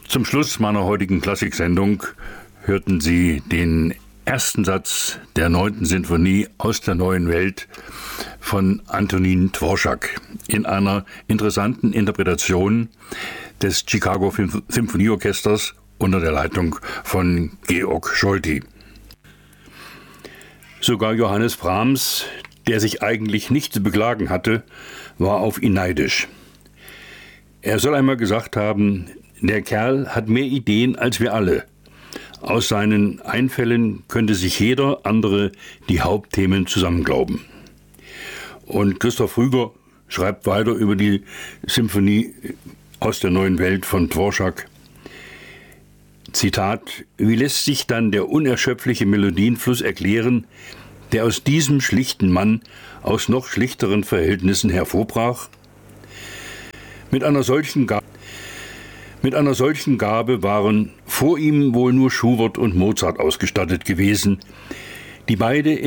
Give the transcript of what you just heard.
Zum Schluss meiner heutigen Klassiksendung hörten Sie den ersten Satz der 9. Sinfonie aus der neuen Welt von Antonín Dvořák in einer interessanten Interpretation des Chicago Symphonieorchesters unter der Leitung von Georg Scholti. Sogar Johannes Brahms, der sich eigentlich nicht zu beklagen hatte, war auf ihn neidisch. Er soll einmal gesagt haben, der Kerl hat mehr Ideen als wir alle. Aus seinen Einfällen könnte sich jeder andere die Hauptthemen zusammenglauben. Und Christoph Rüger schreibt weiter über die Symphonie aus der neuen Welt von Dvořák. Zitat: Wie lässt sich dann der unerschöpfliche Melodienfluss erklären, der aus diesem schlichten Mann aus noch schlichteren Verhältnissen hervorbrach? Mit einer solchen Gabe waren vor ihm wohl nur Schubert und Mozart ausgestattet gewesen, die beide